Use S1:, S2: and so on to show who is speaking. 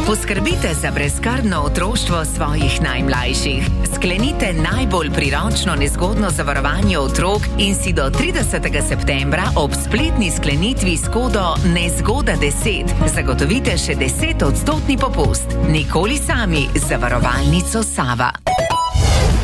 S1: Poskrbite za brezskrbno otroštvo svojih najmlajših. Sklenite najbolj priročno nezgodno zavarovanje otrok in si do 30. septembra ob spletni sklenitvi s kodo Nezgoda10 zagotovite še 10% popust. Nikoli sami z zavarovalnico Sava.